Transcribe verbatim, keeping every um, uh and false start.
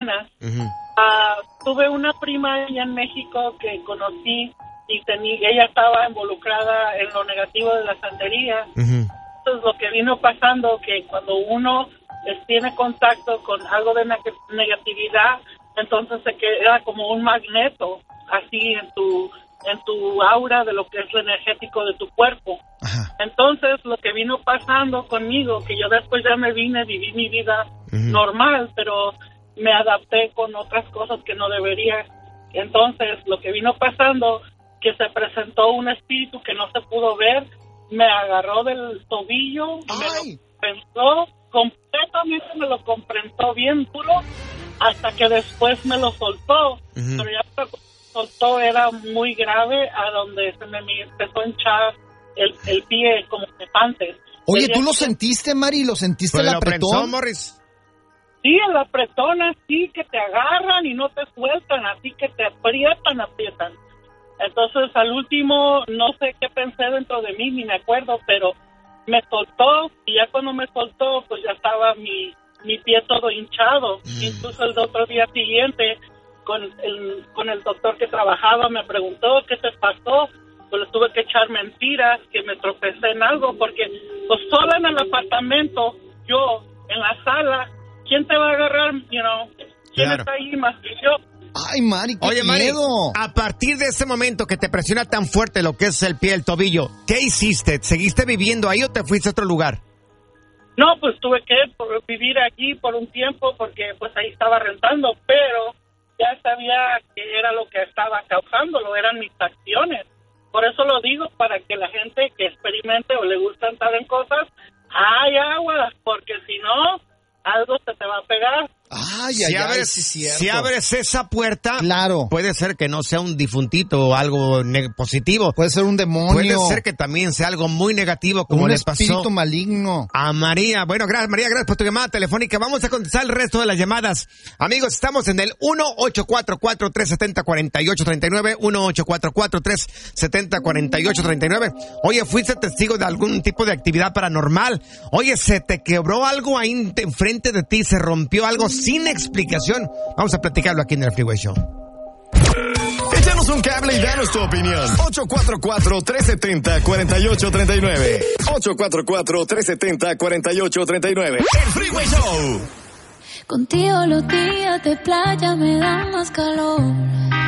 Uh-huh. Uh, tuve una prima allá en México que conocí y tenía, ella estaba involucrada en lo negativo de la santería. Uh-huh. Entonces lo que vino pasando que cuando uno tiene contacto con algo de negatividad, entonces se queda como un magneto así en tu en tu aura de lo que es lo energético de tu cuerpo. Ajá. Entonces lo que vino pasando conmigo, que yo después ya me vine, viví mi vida uh-huh. normal, pero me adapté con otras cosas que no debería. Entonces lo que vino pasando, que se presentó un espíritu que no se pudo ver, me agarró del tobillo, ¡ay! Me lo comprensó, completamente me lo comprensó bien duro, hasta que después me lo soltó. Uh-huh. Pero ya me lo soltó, era muy grave, a donde se me empezó a hinchar el, el pie como que antes. Oye, ¿tú lo sentiste, Mari? ¿Lo sentiste el apretón? Morris? Sí, el apretón así que te agarran y no te sueltan, así que te aprietan, aprietan. Entonces, al último, no sé qué pensé dentro de mí, ni me acuerdo, pero me soltó, y ya cuando me soltó, pues ya estaba mi, mi pie todo hinchado. Mm. Incluso el otro día siguiente, con el, con el doctor que trabajaba, me preguntó qué te pasó. Pues le tuve que echar mentiras, que me tropecé en algo, porque pues sola en el apartamento, yo, en la sala, ¿quién te va a agarrar? You know, ¿quién claro. está ahí más que yo? Ay, Mari, qué Oye, Mari, miedo. a partir de ese momento que te presiona tan fuerte lo que es el pie, el tobillo, ¿qué hiciste? ¿Seguiste viviendo ahí o te fuiste a otro lugar? No, pues tuve que vivir aquí por un tiempo porque pues ahí estaba rentando, pero ya sabía que era lo que estaba causándolo, eran mis acciones. Por eso lo digo, para que la gente que experimente o le gusta entrar en cosas, hay agua, porque si no, algo se te va a pegar. Ay, si, ay, abres, ay, sí, cierto. si abres esa puerta, claro. puede ser que no sea un difuntito o algo ne- positivo. Puede ser un demonio. Puede ser que también sea algo muy negativo, como un le pasó espíritu maligno a María. Bueno, gracias, María, gracias por tu llamada telefónica. Vamos a contestar el resto de las llamadas. Amigos, estamos en el uno ocho cuatro cuatro, tres siete cero, cuatro ocho tres nueve, uno ocho cuatro cuatro, tres siete cero, cuatro ocho tres nueve. Oye, ¿fuiste testigo de algún tipo de actividad paranormal? Oye, ¿se te quebró algo ahí enfrente de ti? ¿Se rompió algo sin explicación? Vamos a platicarlo aquí en el Freeway Show. Échanos un cable y danos tu opinión. ocho cuatro cuatro, tres siete cero, cuatro ocho tres nueve. ocho cuatro cuatro, tres siete cero, cuatro ocho tres nueve. El Freeway Show. Contigo los días de playa me dan más calor.